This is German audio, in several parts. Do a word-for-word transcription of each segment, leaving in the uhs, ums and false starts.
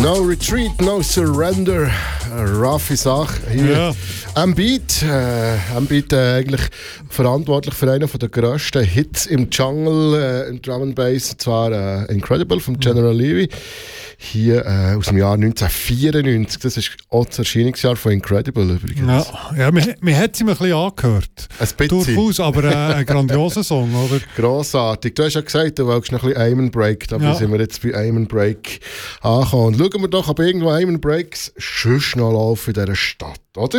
No Retreat, No Surrender. Eine roughe Sache. Hier Ja. am Beat. Äh, am Beat äh, eigentlich verantwortlich für einen der grössten Hits im Jungle, äh, im Drum and Bass. Und zwar äh, Incredible von General Levy. Hier äh, aus dem Jahr neunzehnhundertvierundneunzig. Das ist auch das Erscheinungsjahr von Incredible übrigens. Ja, ja man, man hat sie mir ein bisschen angehört. Ein bisschen. Durchaus, aber äh, ein grandioser Song, oder? Grossartig. Du hast ja gesagt, du wolltest noch ein bisschen Aim and Break. Dabei Ja. sind wir jetzt bei Aim and Break angekommen. Und schauen wir doch, ob irgendwo Aim and Breaks sonst noch laufen in dieser Stadt, oder?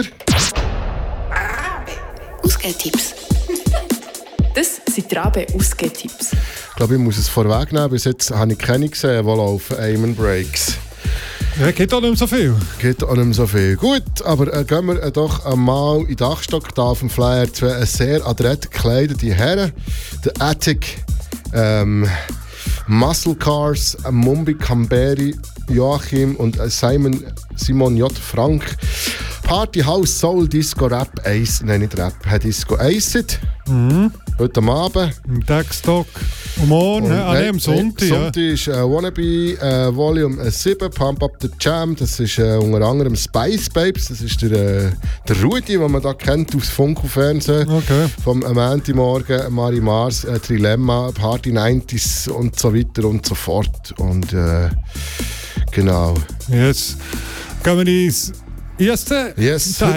Ausgehtipps. Das sind die Rabe-Ausgehtipps. Ich glaube, ich muss es vorwegnehmen. Bis jetzt habe ich keine gesehen, die laufen Aim and Breaks. Ja, geht auch nicht mehr so viel. Geht auch nicht mehr so viel. Gut, aber äh, gehen wir äh, doch einmal in den Dachstock da auf dem Flyer. Zwei äh, sehr adrett gekleidete Herren. Der Attic, ähm, Muscle Cars, äh, Mumbi Kamberi, Joachim und äh, Simon, Simon J. Frank. Party House Soul Disco Rap Ace, nein nicht Rap, hat Disco Acid. Mhm. Heute am Abend. Im Deckstock. Und morgen, ah, nee, am Sonntag. Ja. Sonntag ist äh, Wannabe äh, Volume sieben, Pump Up the Jam. Das ist äh, unter anderem Spice Babes. Das ist der, äh, der Rudi, den man da kennt aus Funko-Fernsehen. Okay. Vom Montagmorgen, Marie Mars, äh, Trilemma, Party neunziger und so weiter und so fort. Und äh, genau. Jetzt gehen wir ins erste Yes. Teil.